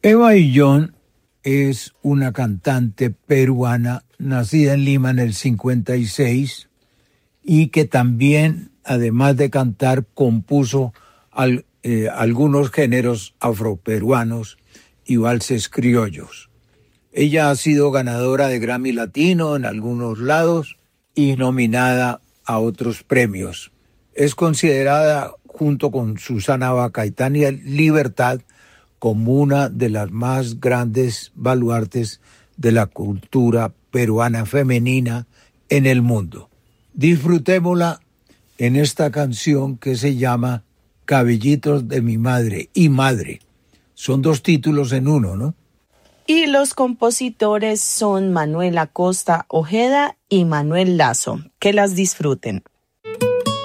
Eva Illón es una cantante peruana nacida en Lima en el 56 y que también, además de cantar, compuso algunos géneros afroperuanos y valses criollos. Ella ha sido ganadora de Grammy Latino en algunos lados y nominada a otros premios. Es considerada, junto con Susana Baca y Tania Libertad, como una de las más grandes baluartes de la cultura peruana femenina en el mundo. Disfrutémosla en esta canción que se llama Cabellitos de mi madre y Madre. Son dos títulos en uno, ¿no? Y los compositores son Manuel Acosta Ojeda y Manuel Lazo. Que las disfruten.